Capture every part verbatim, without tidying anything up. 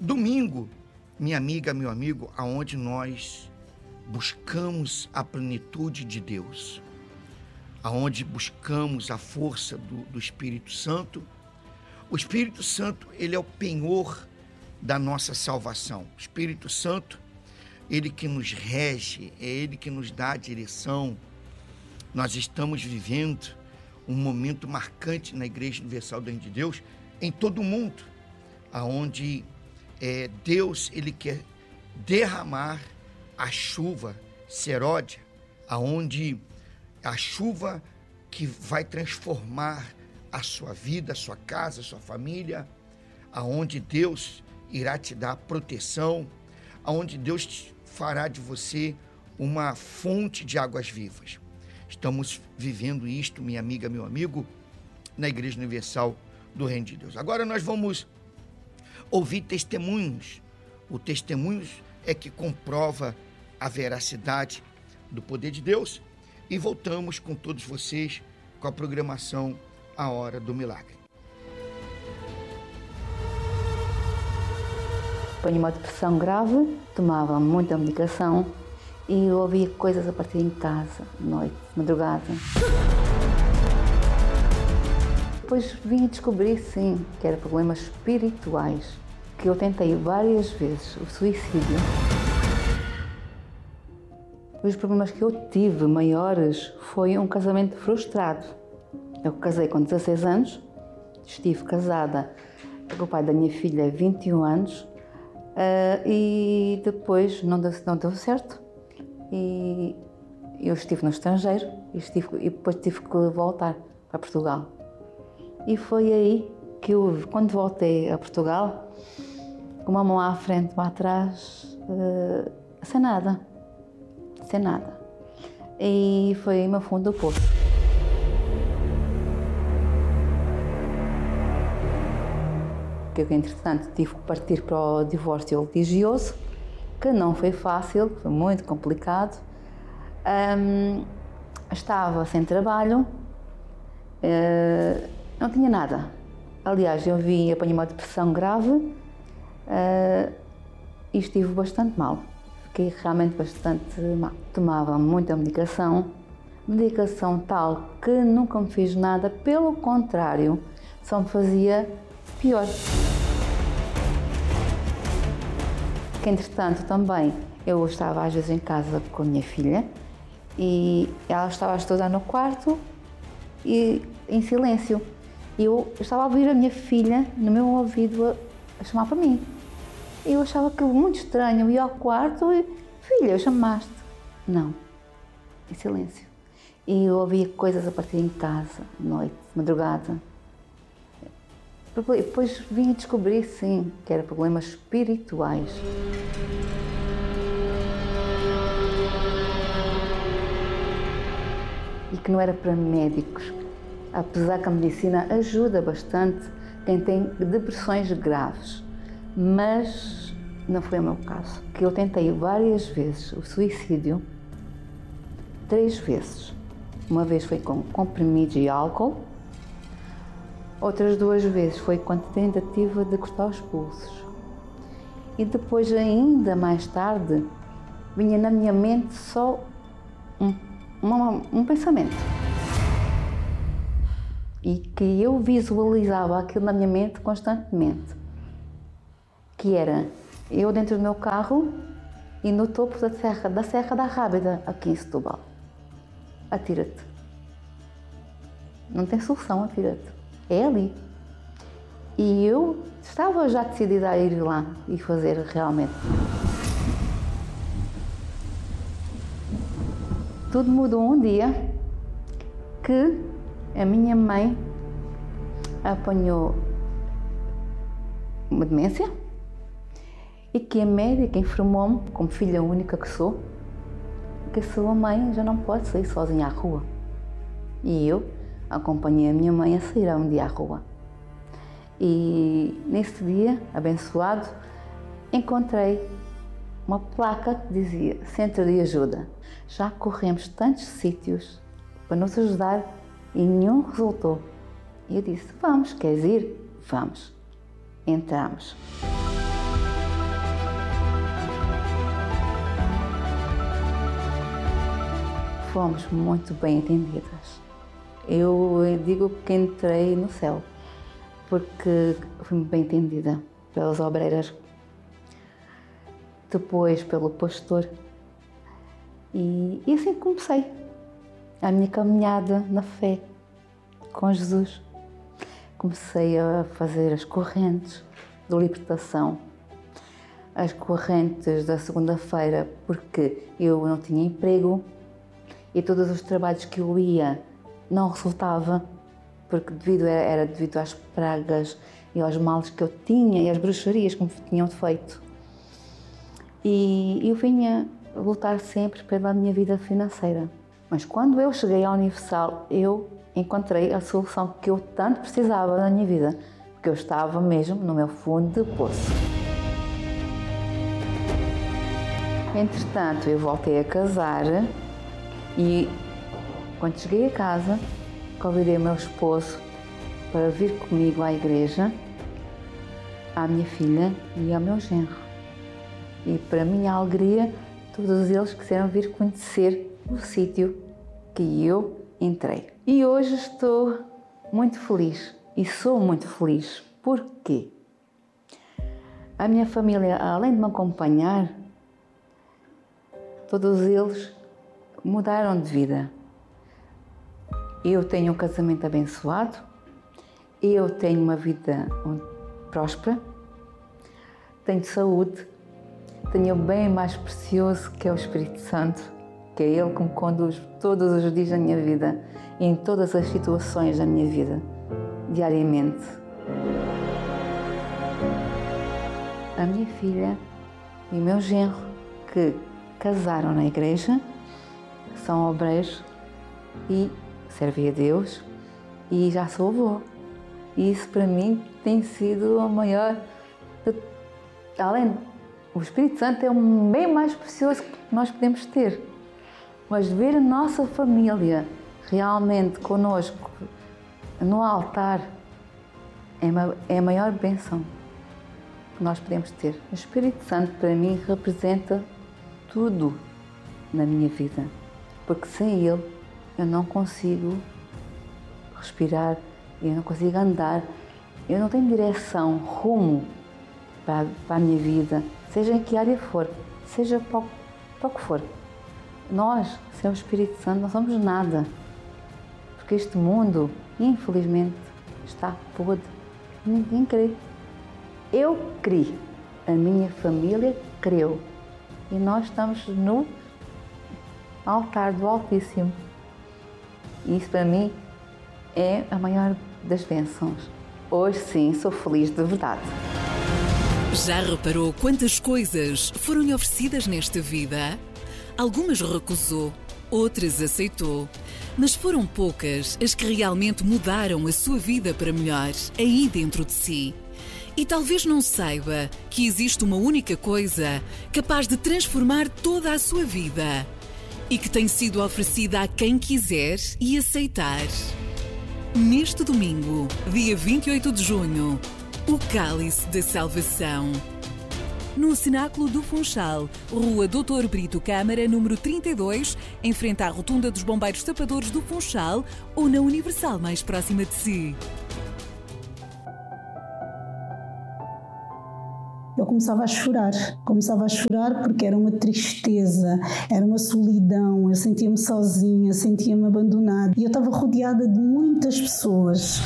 Domingo, minha amiga, meu amigo, aonde nós buscamos a plenitude de Deus, aonde buscamos a força do, do Espírito Santo. O Espírito Santo, ele é o penhor da nossa salvação. O Espírito Santo, ele que nos rege, é ele que nos dá a direção. Nós estamos vivendo um momento marcante na Igreja Universal do Reino de Deus, em todo o mundo, aonde é, Deus, ele quer derramar a chuva seródia, aonde a chuva que vai transformar a sua vida, a sua casa, a sua família, aonde Deus irá te dar proteção, aonde Deus fará de você uma fonte de águas vivas. Estamos vivendo isto, minha amiga, meu amigo, na Igreja Universal do Reino de Deus. Agora nós vamos ouvir testemunhos. O testemunho é que comprova a veracidade do poder de Deus. E voltamos com todos vocês com a programação A Hora do Milagre. Tenho uma depressão grave, tomava muita medicação e eu ouvia coisas a partir em casa, noite, madrugada. Depois vim a descobrir, sim, que eram problemas espirituais, que eu tentei várias vezes o suicídio. Os problemas que eu tive maiores foi um casamento frustrado. Eu casei com dezasseis anos, estive casada com o pai da minha filha vinte e um anos uh, e depois não deu, não deu certo e eu estive no estrangeiro e, estive, e depois tive que voltar para Portugal. E foi aí que eu, quando voltei a Portugal, com uma mão à frente, uma atrás, uh, sem nada. Sem nada. E foi no fundo do poço. Que eu, entretanto, tive que partir para o divórcio litigioso, que não foi fácil, foi muito complicado. Um, estava sem trabalho, uh, não tinha nada. Aliás, eu vim, apanhei uma depressão grave uh, e estive bastante mal. Fiquei realmente bastante mal. Tomava muita medicação, medicação tal que nunca me fez nada, pelo contrário, só me fazia pior. Que, entretanto, também eu estava às vezes em casa com a minha filha e ela estava a estudar no quarto e em silêncio. E eu estava a ouvir a minha filha no meu ouvido a, a chamar para mim. Eu achava aquilo muito estranho, eu ia ao quarto e, filha, chamaste? Não, em silêncio. E eu ouvia coisas a partir em casa, noite, madrugada. Depois vim a descobrir, sim, que eram problemas espirituais. E que não era para médicos, apesar que a medicina ajuda bastante quem tem depressões graves. Mas não foi o meu caso, que eu tentei várias vezes o suicídio, três vezes. Uma vez foi com comprimidos e álcool, outras duas vezes foi com tentativa de cortar os pulsos. E depois, ainda mais tarde, vinha na minha mente só um, uma, um pensamento. E que eu visualizava aquilo na minha mente constantemente. Que era eu dentro do meu carro e no topo da Serra da, Serra da Rábida, aqui em Setúbal. Atira-te. Não tem solução, atira-te. É ali. E eu estava já decidida a ir lá e fazer realmente. Tudo mudou um dia que a minha mãe apanhou uma demência e que a médica informou-me, como filha única que sou, que a sua mãe já não pode sair sozinha à rua. E eu acompanhei a minha mãe a sair um dia à rua. E nesse dia, abençoado, encontrei uma placa que dizia Centro de Ajuda. Já corremos tantos sítios para nos ajudar e nenhum resultou. E eu disse, vamos, queres ir? Vamos. Entramos. fomos muito bem atendidas. Eu digo que entrei no céu, porque fui bem atendida pelas obreiras, depois pelo pastor, e, e assim comecei a minha caminhada na fé com Jesus. Comecei a fazer as correntes de libertação, as correntes da segunda-feira, porque eu não tinha emprego e todos os trabalhos que eu ia não resultava, porque devido, era devido às pragas e aos males que eu tinha e às bruxarias que me tinham feito. E eu vinha lutar sempre pela minha vida financeira. Mas quando eu cheguei à Universal, eu encontrei a solução que eu tanto precisava na minha vida, porque eu estava mesmo no meu fundo de poço. Entretanto, eu voltei a casar e, quando cheguei a casa, convidei o meu esposo para vir comigo à igreja, à minha filha e ao meu genro. E, para minha alegria, todos eles quiseram vir conhecer o sítio que eu entrei. E hoje estou muito feliz e sou muito feliz. Porquê? A minha família, além de me acompanhar, todos eles mudaram de vida. Eu tenho um casamento abençoado, eu tenho uma vida próspera, tenho saúde, tenho o bem mais precioso que é o Espírito Santo, que é Ele que me conduz todos os dias da minha vida, em todas as situações da minha vida, diariamente. A minha filha e o meu genro, que casaram na igreja, são obreiros e servem a Deus, e já sou avó. E isso para mim tem sido a maior... Além, o Espírito Santo é o bem mais precioso que nós podemos ter. Mas ver a nossa família realmente connosco no altar é a maior bênção que nós podemos ter. O Espírito Santo para mim representa tudo na minha vida, porque sem Ele eu não consigo respirar, eu não consigo andar, eu não tenho direção, rumo para, para a minha vida, seja em que área for, seja para o, para o que for. Nós, sem o Espírito Santo, não somos nada, porque este mundo, infelizmente, está podre. Ninguém crê. Eu criei, a minha família creu, e nós estamos no altar do Altíssimo. E isso para mim é a maior das bênçãos. Hoje sim, sou feliz de verdade. Já reparou quantas coisas foram-lhe oferecidas nesta vida? Algumas recusou, outras aceitou, mas foram poucas as que realmente mudaram a sua vida para melhor, aí dentro de si. E talvez não saiba que existe uma única coisa capaz de transformar toda a sua vida e que tem sido oferecida a quem quiser e aceitar. Neste domingo, dia vinte e oito de junho, o Cálice da Salvação. No Cenáculo do Funchal, Rua doutor Brito Câmara, número trinta e dois, em frente à Rotunda dos Bombeiros Tapadores do Funchal, ou na Universal mais próxima de si. Eu começava a chorar, começava a chorar porque era uma tristeza, era uma solidão, eu sentia-me sozinha, sentia-me abandonada e eu estava rodeada de muitas pessoas.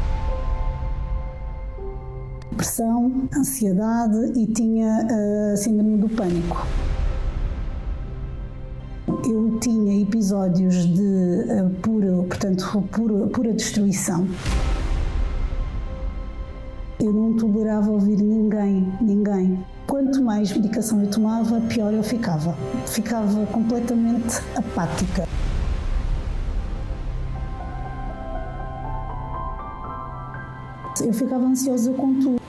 Depressão, ansiedade e tinha uh, síndrome do pânico. Eu tinha episódios de uh, pura, portanto, pura, pura destruição. Eu não tolerava ouvir ninguém, ninguém. Quanto mais medicação eu tomava, pior eu ficava. Ficava completamente apática. Eu ficava ansiosa com tudo.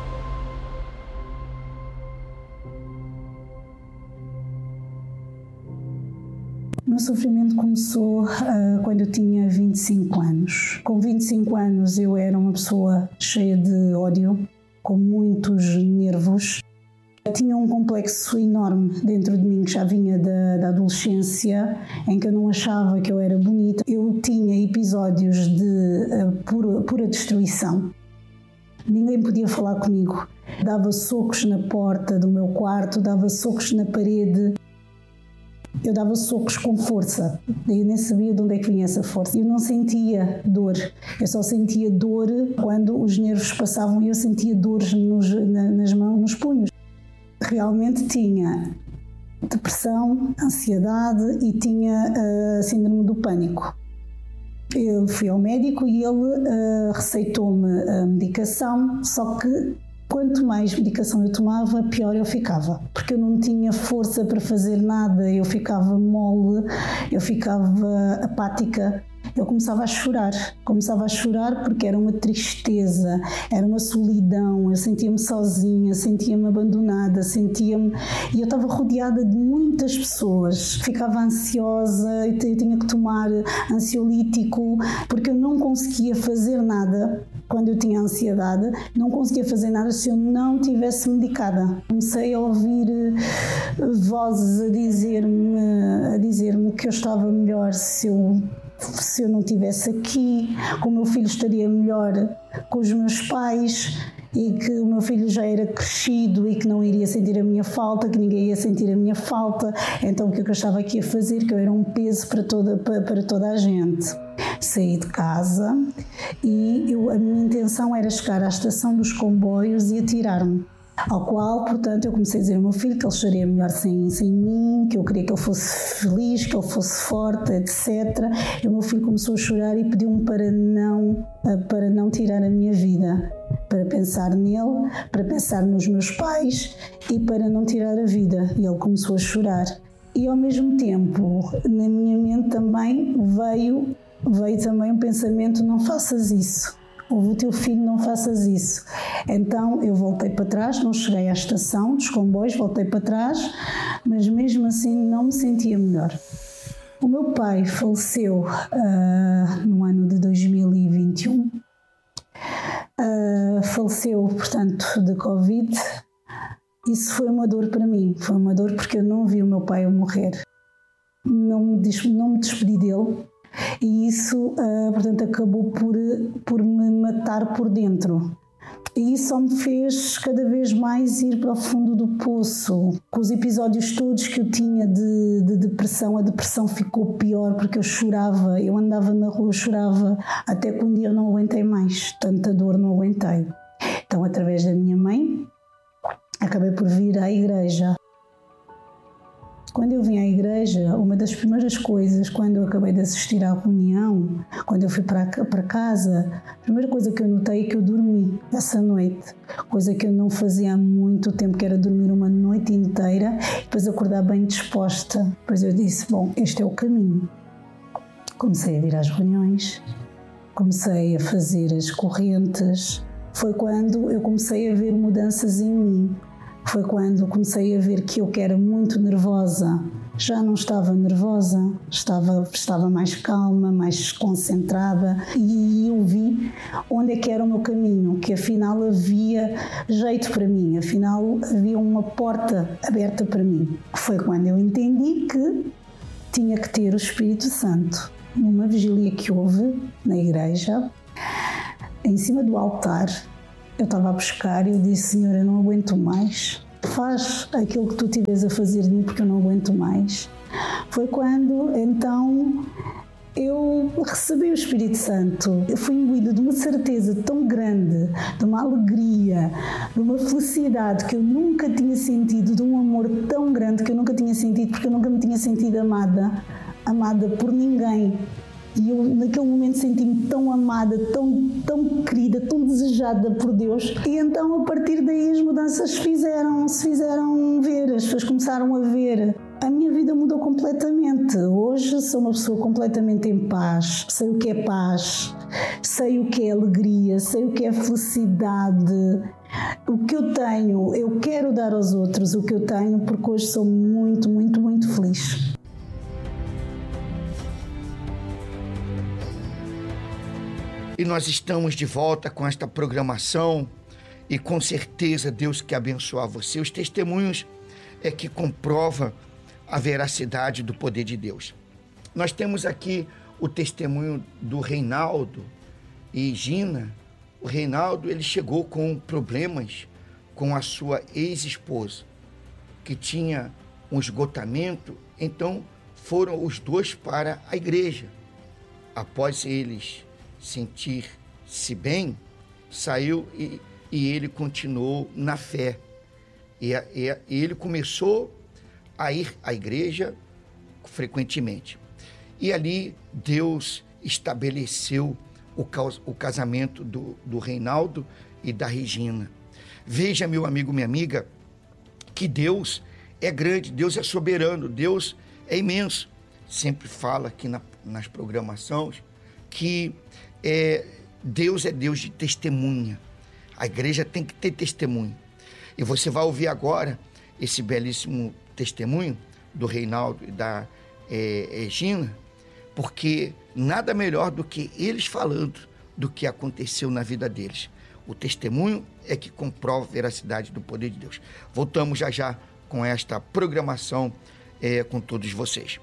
O meu sofrimento começou uh, quando eu tinha vinte e cinco anos. Com vinte e cinco anos eu era uma pessoa cheia de ódio, com muitos nervos. Tinha um complexo enorme dentro de mim que já vinha da, da adolescência, em que eu não achava que eu era bonita. Eu tinha episódios de uh, pura, pura destruição. Ninguém podia falar comigo. Dava socos na porta do meu quarto, dava socos na parede. Eu dava socos com força. Eu nem sabia de onde é que vinha essa força. Eu não sentia dor. Eu só sentia dor quando os nervos passavam e eu sentia dores nos, na, nas mãos, nos punhos. Realmente tinha depressão, ansiedade e tinha uh, síndrome do pânico. Eu fui ao médico e ele uh, receitou-me a medicação, só que quanto mais medicação eu tomava, pior eu ficava. Porque eu não tinha força para fazer nada, eu ficava mole, eu ficava apática. Eu começava a chorar, começava a chorar porque era uma tristeza, era uma solidão, eu sentia-me sozinha, sentia-me abandonada, sentia-me... E eu estava rodeada de muitas pessoas, ficava ansiosa, eu tinha que tomar ansiolítico, porque eu não conseguia fazer nada. Quando eu tinha ansiedade, não conseguia fazer nada se eu não tivesse medicada. Comecei a ouvir vozes a dizer-me, a dizer-me que eu estava melhor se eu... se eu não estivesse aqui, que o meu filho estaria melhor com os meus pais e que o meu filho já era crescido e que não iria sentir a minha falta, que ninguém ia sentir a minha falta. Então o que eu estava aqui a fazer, que eu era um peso para toda, para, para toda a gente. Saí de casa e eu, a minha intenção era chegar à estação dos comboios e atirar-me. Ao qual, portanto, eu comecei a dizer ao meu filho que ele estaria melhor sem, sem mim, que eu queria que ele fosse feliz, que ele fosse forte, etcétera. E o meu filho começou a chorar e pediu-me para não, para não tirar a minha vida, para pensar nele, para pensar nos meus pais e para não tirar a vida. E ele começou a chorar. E, ao mesmo tempo, na minha mente também veio, veio também um pensamento: não faças isso. Ouve o teu filho, não faças isso. Então eu voltei para trás, não cheguei à estação dos comboios, voltei para trás, mas mesmo assim não me sentia melhor. O meu pai faleceu uh, no ano de dois mil e vinte e um, uh, faleceu, portanto, de Covid. Isso foi uma dor para mim, foi uma dor porque eu não vi o meu pai a morrer, não me, des- não me despedi dele. E isso, uh, portanto, acabou por, por me matar por dentro. E isso só me fez cada vez mais ir para o fundo do poço. Com os episódios todos que eu tinha de, de depressão, a depressão ficou pior porque eu chorava, eu andava na rua, eu chorava, até que um dia eu não aguentei mais, tanta dor não aguentei. Então, através da minha mãe, acabei por vir à igreja. Quando eu vim à igreja, uma das primeiras coisas, quando eu acabei de assistir à reunião, quando eu fui para, para casa, a primeira coisa que eu notei é que eu dormi essa noite, coisa que eu não fazia há muito tempo, que era dormir uma noite inteira e depois acordar bem disposta. Depois eu disse, bom, este é o caminho. Comecei a vir às reuniões, comecei a fazer as correntes. Foi quando eu comecei a ver mudanças em mim. Foi quando comecei a ver que eu, que era muito nervosa, já não estava nervosa, estava, estava mais calma, mais concentrada, e eu vi onde é que era o meu caminho, que afinal havia jeito para mim, afinal havia uma porta aberta para mim. Foi quando eu entendi que tinha que ter o Espírito Santo. Numa vigília que houve na igreja, em cima do altar, eu estava a buscar e eu disse, Senhor, eu não aguento mais, faz aquilo que tu tiveres a fazer de mim porque eu não aguento mais. Foi quando, então, eu recebi o Espírito Santo. Eu fui imbuída de uma certeza tão grande, de uma alegria, de uma felicidade que eu nunca tinha sentido, de um amor tão grande que eu nunca tinha sentido, porque eu nunca me tinha sentido amada, amada por ninguém. E eu, naquele momento, senti-me tão amada, tão, tão querida, tão desejada por Deus. E então, a partir daí, as mudanças fizeram, se fizeram ver, as pessoas começaram a ver. A minha vida mudou completamente. Hoje sou uma pessoa completamente em paz. Sei o que é paz, sei o que é alegria, sei o que é felicidade. O que eu tenho, eu quero dar aos outros o que eu tenho, porque hoje sou muito, muito, muito feliz. E nós estamos de volta com esta programação E com certeza Deus quer abençoar você. Os testemunhos é que comprova a veracidade do poder de Deus. Nós temos aqui o testemunho do Reinaldo e Gina. O Reinaldo, ele chegou com problemas com a sua ex-esposa, que tinha um esgotamento, então foram os dois para a igreja. Após eles sentir-se bem, saiu e, e ele continuou na fé. E, e, e ele começou a ir à igreja frequentemente. E ali Deus estabeleceu o, o casamento do, do Reinaldo e da Regina. Veja, meu amigo, minha amiga, que Deus é grande, Deus é soberano, Deus é imenso. Sempre fala aqui na, nas programações que é, Deus é Deus de testemunha. A igreja tem que ter testemunho. E você vai ouvir agora esse belíssimo testemunho do Reinaldo e da é, Regina, porque nada melhor do que eles falando do que aconteceu na vida deles. O testemunho é que comprova a veracidade do poder de Deus. Voltamos já já com esta programação é, com todos vocês.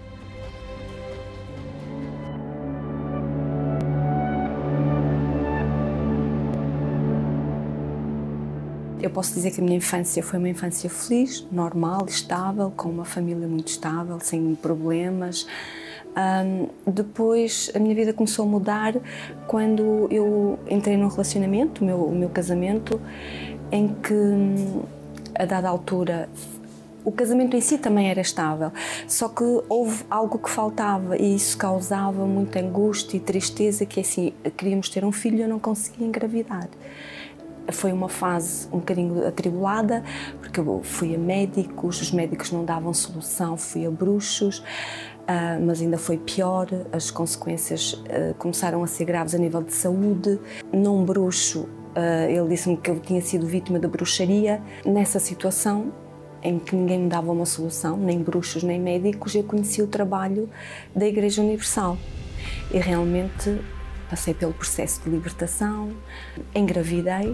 Eu posso dizer que a minha infância foi uma infância feliz, normal, estável, com uma família muito estável, sem problemas. Um, depois a minha vida começou a mudar quando eu entrei num relacionamento, o meu, o meu casamento, em que a dada altura o casamento em si também era estável, só que houve algo que faltava e isso causava muita angústia e tristeza, que assim, queríamos ter um filho e eu não conseguia engravidar. Foi uma fase um bocadinho atribulada, porque eu fui a médicos, os médicos não davam solução, fui a bruxos, uh, mas ainda foi pior, as consequências uh, começaram a ser graves a nível de saúde. Num bruxo, uh, ele disse-me que eu tinha sido vítima de bruxaria. Nessa situação, em que ninguém me dava uma solução, nem bruxos, nem médicos, eu conheci o trabalho da Igreja Universal. E realmente passei pelo processo de libertação, engravidei,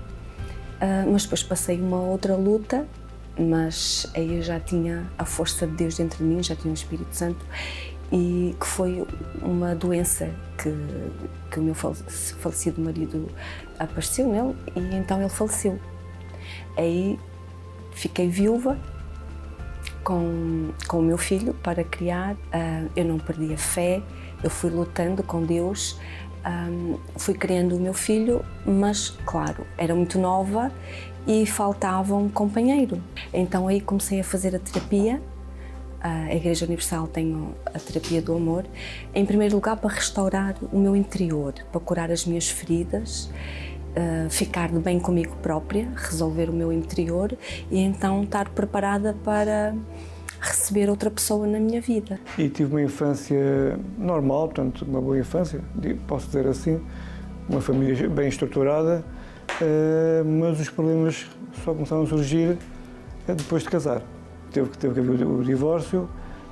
mas depois passei uma outra luta, mas aí eu já tinha a força de Deus dentro de mim, já tinha o Espírito Santo, e que foi uma doença que, que o meu falecido marido apareceu nele, e então ele faleceu. Aí fiquei viúva com, com o meu filho para criar. Uh, eu não perdi a fé, eu fui lutando com Deus, um, fui criando o meu filho, mas, claro, era muito nova e faltava um companheiro. Então aí comecei a fazer a terapia. A Igreja Universal tem a terapia do amor, em primeiro lugar para restaurar o meu interior, para curar as minhas feridas, Uh, ficar de bem comigo própria, resolver o meu interior e então estar preparada para receber outra pessoa na minha vida. E tive uma infância normal, portanto, uma boa infância, posso dizer assim, uma família bem estruturada, uh, mas os problemas só começaram a surgir depois de casar. Teve, teve que haver o divórcio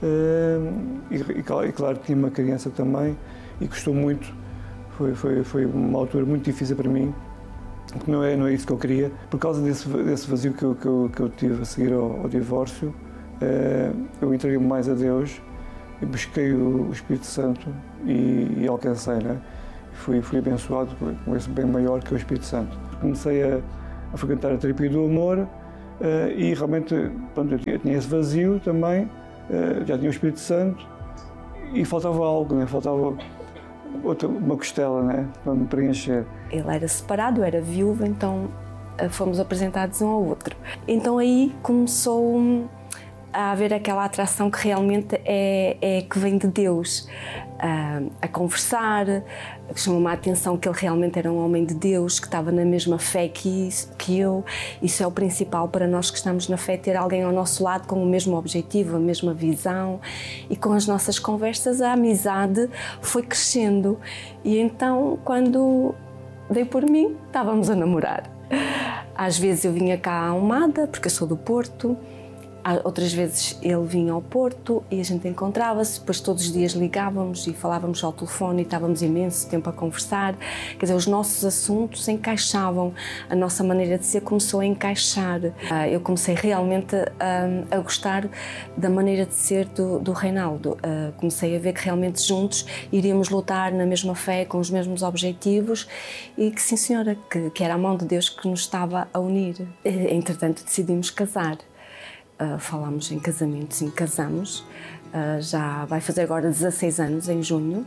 uh, e, e, e claro, tinha uma criança também e custou muito, foi, foi, foi uma altura muito difícil para mim, porque não é, não é isso que eu queria. Por causa desse, desse vazio que eu, que, eu, que eu tive a seguir ao, ao divórcio, eh, eu entreguei mais a Deus e busquei o, o Espírito Santo e, e alcancei, né? Fui, fui abençoado com esse bem maior que é o Espírito Santo. Comecei a, a frequentar a terapia do amor eh, e realmente, pronto, eu tinha, eu tinha esse vazio também, eh, já tinha o Espírito Santo e faltava algo, né? Faltava outra, uma costela, né, para me preencher. Ele era separado, eu era viúva, então fomos apresentados um ao outro. Então aí começou a haver aquela atração que realmente é, é que vem de Deus, a, a conversar, chamou-me a atenção que ele realmente era um homem de Deus, que estava na mesma fé que, isso, que eu. Isso é o principal para nós que estamos na fé, ter alguém ao nosso lado com o mesmo objetivo, a mesma visão, e com as nossas conversas a amizade foi crescendo. E então, quando dei por mim, estávamos a namorar. Às vezes eu vinha cá à Almada, porque eu sou do Porto. Outras vezes ele vinha ao Porto e a gente encontrava-se, depois todos os dias ligávamos e falávamos ao telefone e estávamos imenso tempo a conversar. Quer dizer, os nossos assuntos encaixavam, a nossa maneira de ser começou a encaixar. Eu comecei realmente a, a gostar da maneira de ser do, do Reinaldo. Comecei a ver que realmente juntos iríamos lutar na mesma fé, com os mesmos objetivos e que, sim senhora, que, que era a mão de Deus que nos estava a unir. Entretanto, decidimos casar. Uh, falámos em casamento, sim, casamos. Uh, já vai fazer agora dezasseis anos, em junho.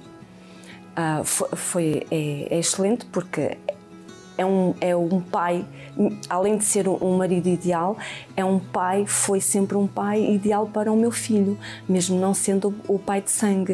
Uh, foi, foi é, é excelente porque é um, é um pai, além de ser um marido ideal, é um pai, foi sempre um pai ideal para o meu filho, mesmo não sendo o pai de sangue.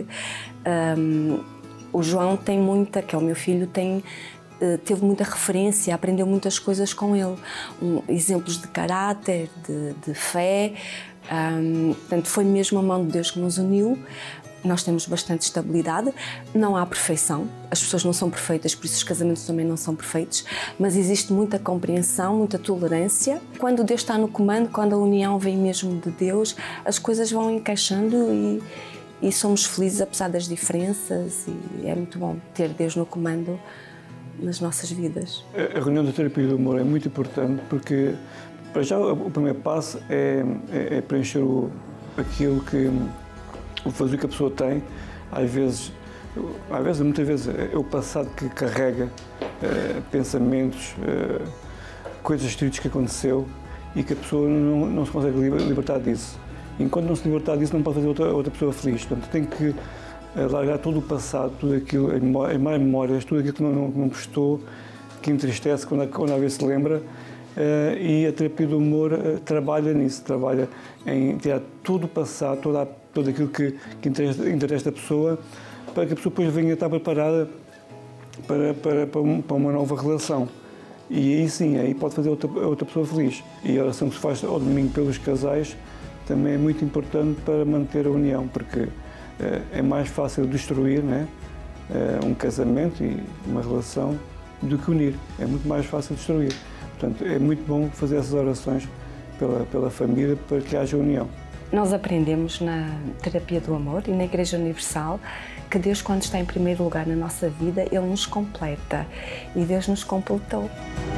Um, o João tem muita, que é o meu filho, tem teve muita referência, aprendeu muitas coisas com ele, um, exemplos de caráter, de, de fé, um, portanto foi mesmo a mão de Deus que nos uniu. Nós temos bastante estabilidade, não há perfeição, as pessoas não são perfeitas, por isso os casamentos também não são perfeitos, mas existe muita compreensão, muita tolerância. Quando Deus está no comando, quando a união vem mesmo de Deus, as coisas vão encaixando e, e somos felizes apesar das diferenças, e é muito bom ter Deus no comando nas nossas vidas. A reunião da terapia do amor é muito importante porque, para já, o primeiro passo é, é, é preencher o, aquilo que, o vazio que a pessoa tem. Às vezes, às vezes, muitas vezes, é o passado que carrega é, pensamentos, é, coisas tristes que aconteceu e que a pessoa não, não se consegue libertar disso. Enquanto não se libertar disso, não pode fazer outra, outra pessoa feliz. Portanto, tem que largar todo o passado, tudo aquilo, as más memórias, tudo aquilo que não, não, não gostou, que entristece quando, quando a vez se lembra, uh, e a terapia do humor uh, trabalha nisso, trabalha em tirar todo o passado, toda, tudo aquilo que, que interessa, interessa a pessoa, para que a pessoa depois venha a estar preparada para, para, para, um, para uma nova relação. E aí sim, aí pode fazer outra, outra pessoa feliz. E a oração que se faz ao domingo pelos casais também é muito importante para manter a união, porque é mais fácil destruir, né, um casamento e uma relação do que unir. É muito mais fácil destruir. Portanto, é muito bom fazer essas orações pela, pela família para que haja união. Nós aprendemos na terapia do amor e na Igreja Universal que Deus, quando está em primeiro lugar na nossa vida, Ele nos completa. E Deus nos completou.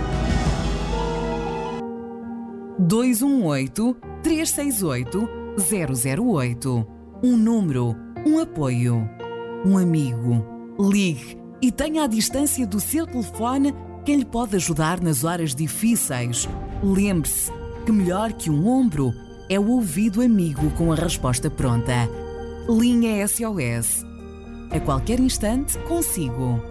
dois um oito, três seis oito, zero zero oito. Um número, um apoio, um amigo. Ligue e tenha à distância do seu telefone quem lhe pode ajudar nas horas difíceis. Lembre-se que melhor que um ombro é o ouvido amigo com a resposta pronta. Linha S O S. A qualquer instante, consigo.